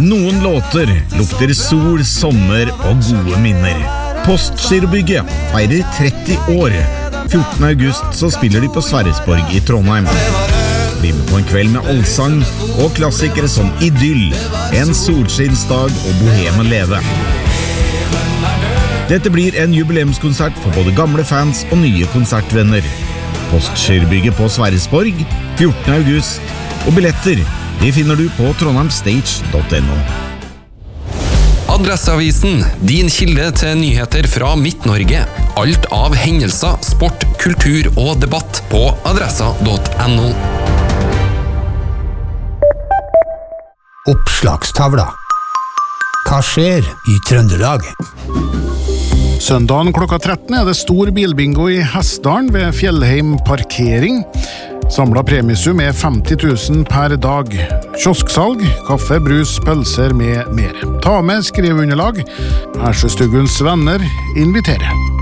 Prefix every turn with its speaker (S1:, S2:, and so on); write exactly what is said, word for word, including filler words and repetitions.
S1: Noen låter lukter sol, sommer og gode minner. Postgirobygget feirer tretti år. fjortende august så spiller de på Sverresborg i Trondheim. Bli med på en kveld med allsang og klassikere som Idyll, En solskinnsdag og Boheme leve. Dette blir en jubileumskonsert for både gamle fans og nye konsertvenner. Postgirobygget på Sverresborg, fjortende august, og billetter de finner du på trondheimstage punktum no.
S2: Adresseavisen, din kilde til nyheter fra Midt-Norge. Alt av hendelser, sport, kultur og debatt på adressa punktum no.
S3: Oppslagstavla. Hva skjer i Trøndelag?
S4: Søndagen klokka tretten er det stor bilbingo i Hessdalen ved Fjellheim parkering. Samlet premiesum er femti tusen per dag. Kiosksalg, kaffe, brus, pølser med mer. Ta med skriveunderlag. Hersøstuguns venner inviterer.